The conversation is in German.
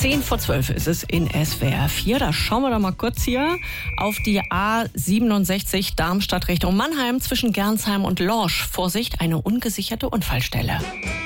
10:10 ist es in SWR 4. Da schauen wir doch mal kurz hier auf die A67 Darmstadt Richtung Mannheim zwischen Gernsheim und Lorsch. Vorsicht, eine ungesicherte Unfallstelle.